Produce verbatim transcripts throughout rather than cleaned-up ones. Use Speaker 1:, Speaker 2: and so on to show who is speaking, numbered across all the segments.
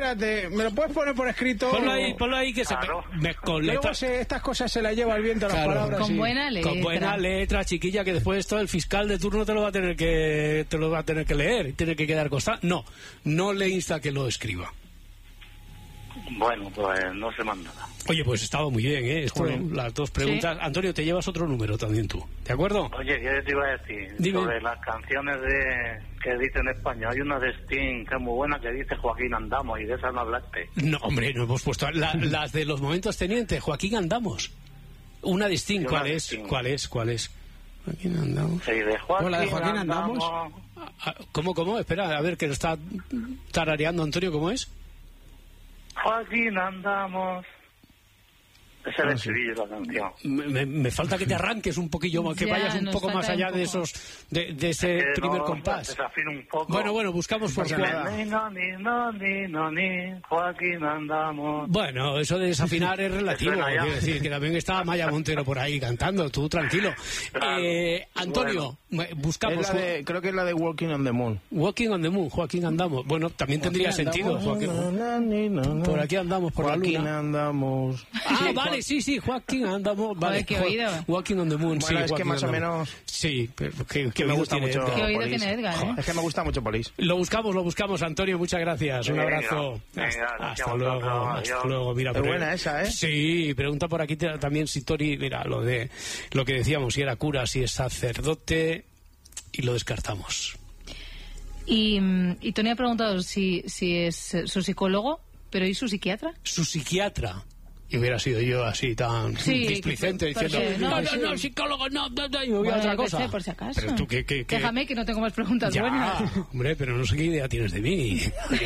Speaker 1: espérate, ¿me lo puedes poner por escrito?
Speaker 2: Ponlo ahí, ponlo ahí que claro. se me, me con
Speaker 1: Luego
Speaker 2: letras.
Speaker 1: se, estas cosas se las lleva el viento a las
Speaker 2: claro.
Speaker 1: palabras.
Speaker 3: Con
Speaker 1: sí.
Speaker 3: buena letra.
Speaker 2: Con buena letra, chiquilla, que después esto el fiscal de turno te lo va a tener que te lo va a tener que leer, tiene que quedar constante. No, no le insta que lo escriba.
Speaker 4: Bueno, pues no se manda nada.
Speaker 2: Oye, pues estaba muy bien, ¿eh? Esto, las dos preguntas. Sí. Antonio, te llevas otro número también tú, ¿de acuerdo?
Speaker 4: Oye, ¿qué te iba a decir?
Speaker 2: Dime.
Speaker 4: Sobre las canciones de que dice en España. Hay una de Sting que es muy buena que dice Joaquín Andamos, y de esa no hablaste.
Speaker 2: No, hombre, no hemos puesto la, las de los momentos tenientes, Joaquín Andamos. Una de Sting, ¿cuál es? Sting. ¿Cuál es? ¿Cuál es? Joaquín Andamos.
Speaker 4: Sí, de Joaquín,
Speaker 1: ¿la de Joaquín Andamos?
Speaker 4: Andamos.
Speaker 2: ¿Cómo, cómo? Espera, a ver, que lo está tarareando Antonio, ¿cómo es?
Speaker 4: Joaquín Andamos. Ese es el estribillo de la canción.
Speaker 2: Me, me, me falta que te arranques un poquillo más, que ya, vayas un poco más allá de esos, de, de ese
Speaker 4: es que
Speaker 2: primer
Speaker 4: no,
Speaker 2: compás.
Speaker 4: Desafino un poco.
Speaker 2: Bueno, bueno, buscamos por cuál.
Speaker 4: Ni, no, ni, no, ni, no, ni, Joaquín Andamos.
Speaker 2: Bueno, eso de desafinar es relativo. Quiero decir, que también estaba Maya Montero por ahí cantando, tú tranquilo. Claro. Eh, Antonio, bueno, buscamos.
Speaker 1: Es la de, creo que es la de Walking on the Moon.
Speaker 2: Walking on the Moon, Joaquín Andamos. Bueno, también Joaquín tendría sentido. Joaquín, por aquí andamos, por
Speaker 1: Joaquín
Speaker 2: la luna.
Speaker 1: Andamos.
Speaker 2: Ah, sí, vale, sí, sí, Joaquín andamos. Vale,
Speaker 3: Joder, qué oído.
Speaker 2: Walking on the Moon,
Speaker 1: bueno,
Speaker 2: sí.
Speaker 1: es que más
Speaker 2: andamos.
Speaker 1: o menos.
Speaker 2: Sí, pero que, que
Speaker 1: me gusta mucho.
Speaker 3: ¿Qué oído
Speaker 1: Police.
Speaker 3: tiene Edgar? ¿eh?
Speaker 1: Es que me gusta mucho Police.
Speaker 2: Lo buscamos, lo buscamos, Antonio, muchas gracias. Un
Speaker 4: venga,
Speaker 2: abrazo.
Speaker 4: Venga,
Speaker 2: hasta
Speaker 4: hasta
Speaker 2: luego,
Speaker 4: luego,
Speaker 2: hasta luego. Mira,
Speaker 1: es buena esa, ¿eh?
Speaker 2: Sí, pregunta por aquí también si Tori, mira, lo de lo que decíamos, si era cura, si es sacerdote, y lo descartamos.
Speaker 3: Y, y Tony ha preguntado si, si es su psicólogo, pero ¿y su psiquiatra?
Speaker 2: Su psiquiatra. Y hubiera sido yo así tan
Speaker 3: sí,
Speaker 2: displicente diciendo
Speaker 3: porque,
Speaker 2: no,
Speaker 3: no,
Speaker 2: no,
Speaker 3: sí.
Speaker 2: no, psicólogo, no, no, no, y me voy
Speaker 3: bueno,
Speaker 2: a otra cosa.
Speaker 3: Sé, por si acaso.
Speaker 2: Pero tú, ¿qué, qué, qué?
Speaker 3: Déjame que no tengo más preguntas
Speaker 2: ya,
Speaker 3: buenas.
Speaker 2: Hombre, pero no sé qué idea tienes de mí.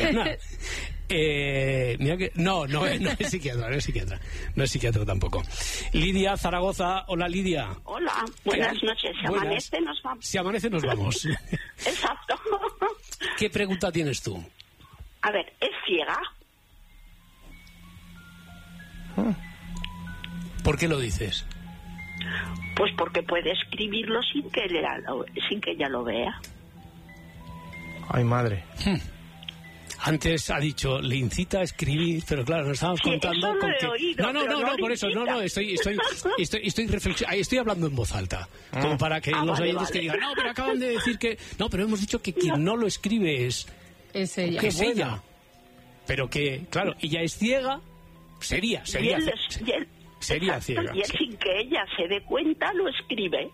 Speaker 2: eh, mira que, no, no, no es psiquiatra, no es psiquiatra. No es psiquiatra tampoco. Lidia, Zaragoza. Hola, Lidia.
Speaker 5: Hola, buenas noches. Si buenas. amanece, nos vamos.
Speaker 2: Si amanece, nos vamos.
Speaker 5: Exacto.
Speaker 2: ¿Qué pregunta tienes tú?
Speaker 5: A ver, ¿es ciega?
Speaker 2: ¿Por qué lo dices?
Speaker 5: Pues porque puede escribirlo sin que ella lo, sin que ella lo vea.
Speaker 1: Ay, madre.
Speaker 2: Hmm. Antes ha dicho, le incita a escribir, pero claro, nos estamos
Speaker 5: sí,
Speaker 2: contando
Speaker 5: eso
Speaker 2: con
Speaker 5: lo he
Speaker 2: que...
Speaker 5: oído,
Speaker 2: No, no, no,
Speaker 5: no,
Speaker 2: no, por eso, no, no, estoy estoy estoy estoy reflexionando, estoy hablando en voz alta, ah. como para que ah, los vale, oyentes vale. que digan, no, pero acaban de decir que... No, pero hemos dicho que quien no lo escribe es...
Speaker 3: Es ella.
Speaker 2: Que es ella. Pero que, claro, ella es ciega, sería, sería...
Speaker 5: Y él, y él,
Speaker 2: sería
Speaker 5: exacto,
Speaker 2: ciega.
Speaker 5: Y él, sin que ella se dé cuenta, lo escribe.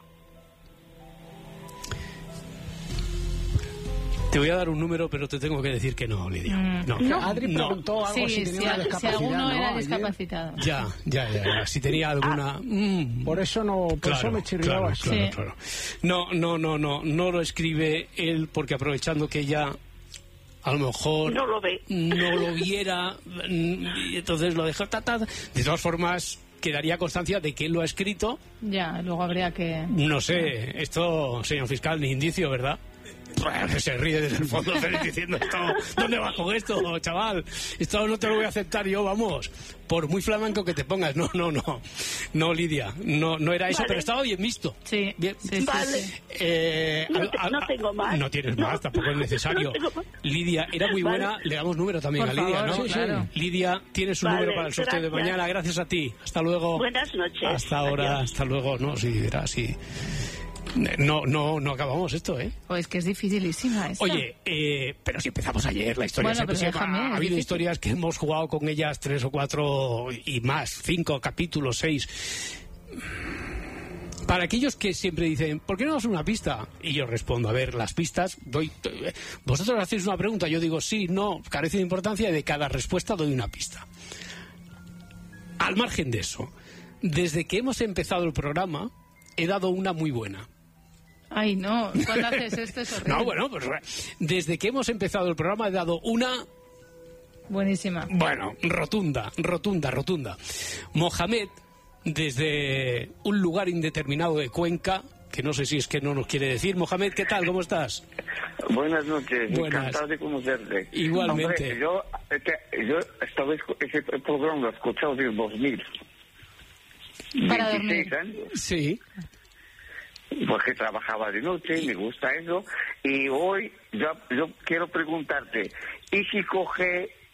Speaker 2: Te voy a dar un número, pero te tengo que decir que no, Lidia. Mm. No.
Speaker 1: no. Adri preguntó
Speaker 3: no.
Speaker 1: algo
Speaker 3: sí,
Speaker 1: si tenía
Speaker 3: si,
Speaker 1: una discapacidad.
Speaker 3: Si alguno
Speaker 1: ¿no?
Speaker 3: era
Speaker 1: Ayer.
Speaker 3: discapacitado.
Speaker 2: Ya, ya, ya, ya. Si tenía alguna...
Speaker 1: Ah,
Speaker 2: mm.
Speaker 1: Por eso no, por
Speaker 2: claro,
Speaker 1: eso me chirriaba.
Speaker 2: Claro, claro,
Speaker 3: sí.
Speaker 2: claro. No, no, no, no, no lo escribe él porque aprovechando que ella a lo mejor
Speaker 5: no lo ve,
Speaker 2: no lo viera, y entonces lo deja ta, ta. De todas formas, quedaría constancia de que él lo ha escrito.
Speaker 3: Ya, luego habría que...
Speaker 2: No sé, esto, señor fiscal, ni indicio, ¿verdad? Se ríe desde el fondo diciendo esto, ¿dónde vas con esto, chaval? Esto no te lo voy a aceptar yo, vamos. Por muy flamenco que te pongas. No, no, no. No, Lidia. No, no era eso, vale. Pero estaba bien visto.
Speaker 3: Sí.
Speaker 2: Bien.
Speaker 3: sí, sí
Speaker 5: vale.
Speaker 3: Sí.
Speaker 2: Eh,
Speaker 5: no, te,
Speaker 2: a, a,
Speaker 5: no tengo más.
Speaker 2: No tienes no. más, tampoco es necesario. No Lidia, era muy buena. Vale. Le damos número también
Speaker 3: Por
Speaker 2: a Lidia,
Speaker 3: favor,
Speaker 2: ¿no?
Speaker 3: Sí, claro.
Speaker 2: Lidia, tienes un vale, número para el sorteo gracias. de mañana. Gracias a ti. Hasta luego.
Speaker 5: Buenas noches.
Speaker 2: Hasta ahora.
Speaker 5: Adiós.
Speaker 2: Hasta luego. No, sí, era así. No, no, no acabamos esto, ¿eh?
Speaker 3: Pues es que es dificilísima esta.
Speaker 2: Oye, eh, pero si empezamos ayer, la historia
Speaker 3: bueno,
Speaker 2: siempre se
Speaker 3: déjame,
Speaker 2: ha, ha habido
Speaker 3: difícil.
Speaker 2: historias que hemos jugado con ellas tres o cuatro y más, cinco capítulos, seis. Para aquellos que siempre dicen, ¿por qué no das una pista? Y yo respondo, a ver, las pistas, doy. Vosotros hacéis una pregunta, yo digo sí, no, carece de importancia y de cada respuesta doy una pista. Al margen de eso, desde que hemos empezado el programa, he dado una muy buena.
Speaker 3: Ay, no, cuando haces esto es horrible.
Speaker 2: No, bueno, pues desde que hemos empezado el programa he dado una...
Speaker 3: Buenísima.
Speaker 2: Bueno, rotunda, rotunda, rotunda. Mohamed, desde un lugar indeterminado de Cuenca, que no sé si es que no nos quiere decir. Mohamed, ¿qué tal? ¿Cómo estás?
Speaker 6: Buenas noches,
Speaker 2: Buenas.
Speaker 6: encantado de conocerte.
Speaker 2: Igualmente.
Speaker 6: Hombre, yo, yo esta vez ese programa lo he escuchado desde dos mil.
Speaker 3: Para dormir.
Speaker 6: Años.
Speaker 2: Sí.
Speaker 6: Porque trabajaba de noche, me gusta eso. Y hoy yo, yo quiero preguntarte, ¿y si coge